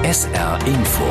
SR Info.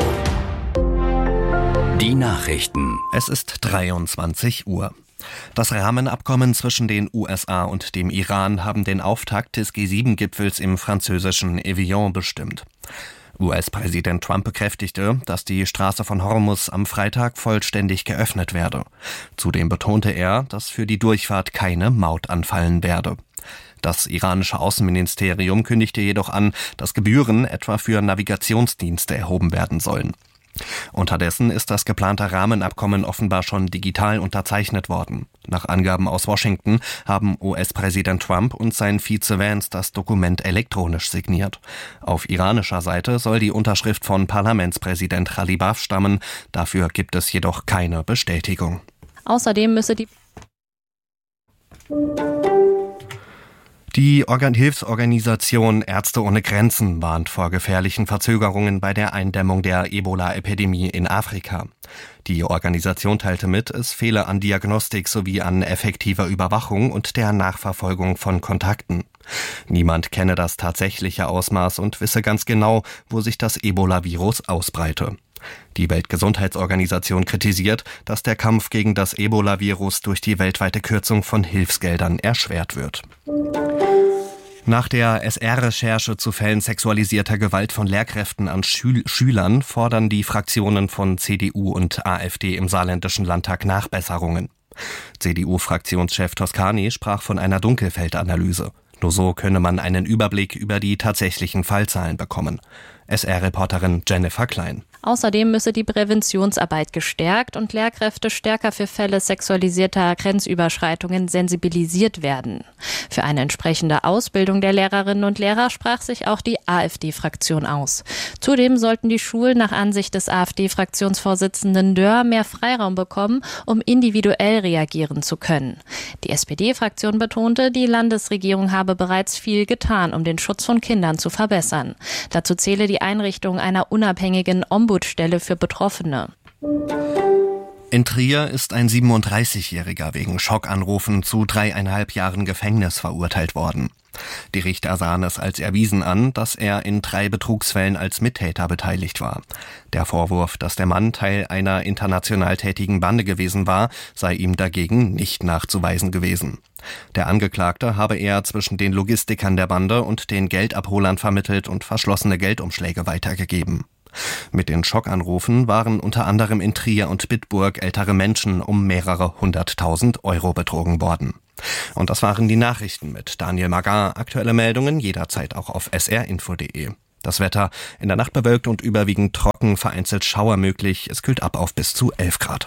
Die Nachrichten. Es ist 23 Uhr. Das Rahmenabkommen zwischen den USA und dem Iran haben den Auftakt des G7-Gipfels im französischen Evian bestimmt. US-Präsident Trump bekräftigte, dass die Straße von Hormuz am Freitag vollständig geöffnet werde. Zudem betonte er, dass für die Durchfahrt keine Maut anfallen werde. Das iranische Außenministerium kündigte jedoch an, dass Gebühren etwa für Navigationsdienste erhoben werden sollen. Unterdessen ist das geplante Rahmenabkommen offenbar schon digital unterzeichnet worden. Nach Angaben aus Washington haben US-Präsident Trump und sein Vize Vance das Dokument elektronisch signiert. Auf iranischer Seite soll die Unterschrift von Parlamentspräsident Ghalibaf stammen. Dafür gibt es jedoch keine Bestätigung. Außerdem müsse die Hilfsorganisation Ärzte ohne Grenzen warnt vor gefährlichen Verzögerungen bei der Eindämmung der Ebola-Epidemie in Afrika. Die Organisation teilte mit, es fehle an Diagnostik sowie an effektiver Überwachung und der Nachverfolgung von Kontakten. Niemand kenne das tatsächliche Ausmaß und wisse ganz genau, wo sich das Ebola-Virus ausbreite. Die Weltgesundheitsorganisation kritisiert, dass der Kampf gegen das Ebola-Virus durch die weltweite Kürzung von Hilfsgeldern erschwert wird. Nach der SR-Recherche zu Fällen sexualisierter Gewalt von Lehrkräften an Schülern fordern die Fraktionen von CDU und AfD im saarländischen Landtag Nachbesserungen. CDU-Fraktionschef Toscani sprach von einer Dunkelfeldanalyse. Nur so könne man einen Überblick über die tatsächlichen Fallzahlen bekommen. SR-Reporterin Jennifer Klein. Außerdem müsse die Präventionsarbeit gestärkt und Lehrkräfte stärker für Fälle sexualisierter Grenzüberschreitungen sensibilisiert werden. Für eine entsprechende Ausbildung der Lehrerinnen und Lehrer sprach sich auch die AfD-Fraktion aus. Zudem sollten die Schulen nach Ansicht des AfD-Fraktionsvorsitzenden Dörr mehr Freiraum bekommen, um individuell reagieren zu können. Die SPD-Fraktion betonte, die Landesregierung habe bereits viel getan, um den Schutz von Kindern zu verbessern. Dazu zähle die Einrichtung einer unabhängigen Ombudsstelle für Betroffene. In Trier ist ein 37-Jähriger wegen Schockanrufen zu 3,5 Jahren Gefängnis verurteilt worden. Die Richter sahen es als erwiesen an, dass er in 3 Betrugsfällen als Mittäter beteiligt war. Der Vorwurf, dass der Mann Teil einer international tätigen Bande gewesen war, sei ihm dagegen nicht nachzuweisen gewesen. Der Angeklagte habe er zwischen den Logistikern der Bande und den Geldabholern vermittelt und verschlossene Geldumschläge weitergegeben. Mit den Schockanrufen waren unter anderem in Trier und Bitburg ältere Menschen um mehrere 100.000 Euro betrogen worden. Und das waren die Nachrichten mit Daniel Magar. Aktuelle Meldungen jederzeit auch auf srinfo.de. Das Wetter in der Nacht bewölkt und überwiegend trocken, vereinzelt Schauer möglich. Es kühlt ab auf bis zu 11 Grad.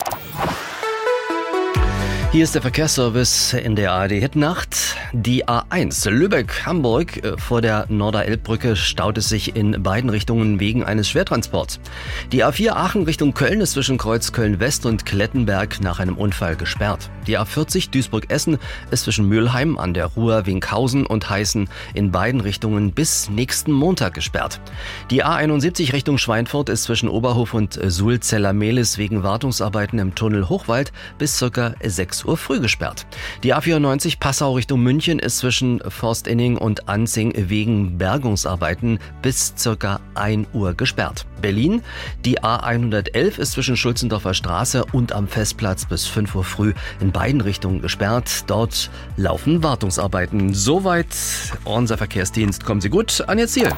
Hier ist der Verkehrsservice in der ARD-Hitnacht. Die A1 Lübeck-Hamburg vor der Norderelbbrücke staut es sich in beiden Richtungen wegen eines Schwertransports. Die A4 Aachen Richtung Köln ist zwischen Kreuzköln-West und Klettenberg nach einem Unfall gesperrt. Die A40 Duisburg-Essen ist zwischen Mülheim an der Ruhr, Winkhausen und Heißen in beiden Richtungen bis nächsten Montag gesperrt. Die A71 Richtung Schweinfurt ist zwischen Oberhof und Sulzeller-Mehlis wegen Wartungsarbeiten im Tunnel Hochwald bis ca. 6 Uhr früh gesperrt. Die A94 Passau Richtung München ist zwischen Forstinning und Anzing wegen Bergungsarbeiten bis ca. 1 Uhr gesperrt. Berlin, die A111 ist zwischen Schulzendorfer Straße und am Festplatz bis 5 Uhr früh in beiden Richtungen gesperrt. Dort laufen Wartungsarbeiten. Soweit unser Verkehrsdienst. Kommen Sie gut an Ihr Ziel.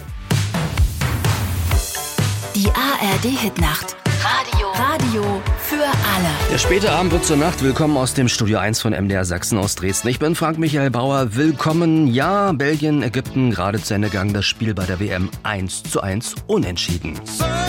Die ARD-Hitnacht. Radio für alle. Der späte Abend wird zur Nacht. Willkommen aus dem Studio 1 von MDR Sachsen aus Dresden. Ich bin Frank Michael Bauer. Willkommen. Ja, Belgien, Ägypten, gerade zu Ende gegangen. Das Spiel bei der WM 1:1 unentschieden.